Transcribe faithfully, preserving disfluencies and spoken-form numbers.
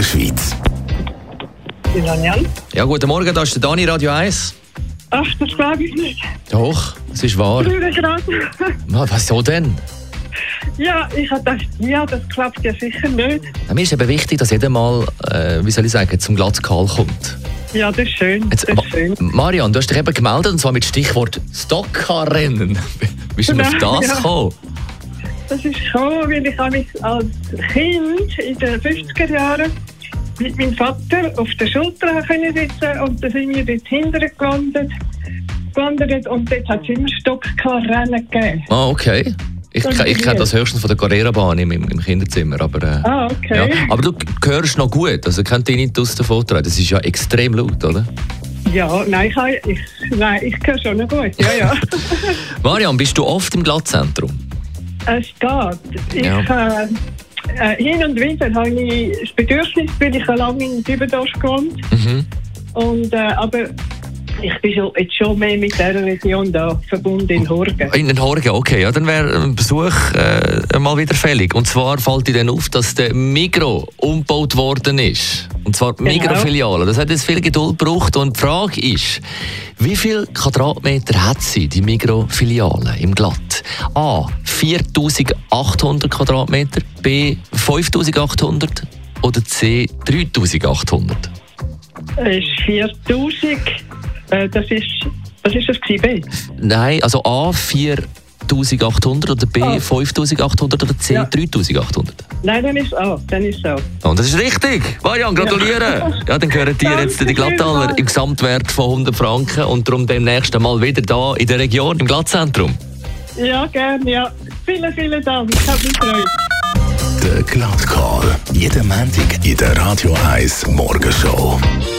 Schweiz. Daniel? Ja, guten Morgen, da ist der Dani, Radio eins. Ach, das glaube ich nicht. Doch, es ist wahr. Gerade. Na, was so denn? Ja, ich habe gedacht, ja, das klappt ja sicher nicht. Ja, mir ist eben wichtig, dass jeder mal, äh, wie soll ich sagen, zum Glatzkal kommt. Ja, das ist schön. Jetzt, das ist schön. Marian, du hast dich eben gemeldet, und zwar mit Stichwort Stockcar-Rennen. Wie bist du denn auf das Ja. gekommen? Das ist gekommen, weil ich habe mich als Kind in den fünfziger Jahren mit meinem Vater auf der Schulter können sitzen und dann sind wir dort hinterher gelandet, gewandert und dort hat es immer Stockcar-Rennen gegeben. Ah, okay. Ich, Und ich kenne wie? das höchstens von der Carrera-Bahn im, im Kinderzimmer. Aber, äh, Ah, okay. ja. Aber du hörst noch gut, also könnt ihr nicht aus davon tragen. Das ist ja extrem laut, oder? Ja, nein, ich, habe- ich, nein, ich höre schon noch gut, ja, ja. Marian, bist du oft im Glattzentrum? Es geht. Ich, Ja. äh, äh, hin und wieder habe ich das Bedürfnis, weil ich lange in Dübendorf gewohnt. Mhm. Und, äh, aber ich bin schon, jetzt schon mehr mit dieser Region da verbunden in Horgen. In den Horgen, okay. Ja, dann wäre ein Besuch äh, mal wieder fällig. Und zwar fällt dir dann auf, dass der Migros umgebaut worden ist. Und zwar die Genau. Migros-Filiale. Das hat jetzt viel Geduld gebraucht. Und die Frage ist, wie viele Quadratmeter hat sie, die Migros-Filiale im Glatt? A. viertausendachthundert Quadratmeter, B. fünftausendachthundert oder C. dreitausendachthundert? Es ist viertausend. Äh, das ist, was ist das gewesen, B? Nein, also A. viertausendachthundert oder B. Ah. fünftausendachthundert oder C. Ja. dreitausendachthundert? Nein, dann ist A. Dann ist A. Und das ist richtig. Marian, gratuliere. Ja, dann gehören dir jetzt die Glattaler im Gesamtwert von hundert Franken und darum demnächst mal wieder da in der Region, im Glattzentrum. Ja, gerne, ja. Vielen, vielen Dank. Ich habe mich gefreut. Der Glatzkal. Jeden Montag in der Radio eins Morgenshow.